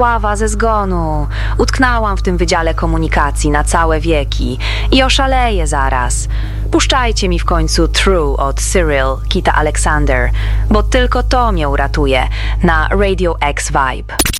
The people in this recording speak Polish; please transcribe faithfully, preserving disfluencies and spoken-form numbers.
Ława ze zgonu. Utknęłam w tym wydziale komunikacji na całe wieki i oszaleję zaraz. Puszczajcie mi w końcu True od Cyril, Kita Alexander, bo tylko to mnie uratuje na Radio X Vibe.